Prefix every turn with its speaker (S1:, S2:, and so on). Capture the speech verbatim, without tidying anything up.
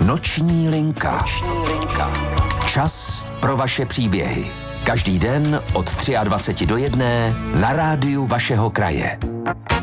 S1: Noční linka. Noční linka. Čas pro vaše příběhy. Každý den od dvacet tři do jedné na rádiu vašeho kraje.